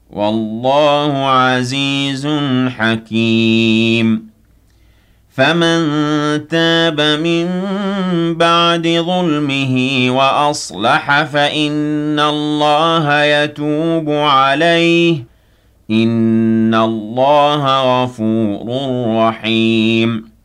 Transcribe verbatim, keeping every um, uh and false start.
والله عزيز حكيم. فمن تاب من بعد ظلمه وأصلح فإن الله يتوب عليه إن الله غفور رحيم.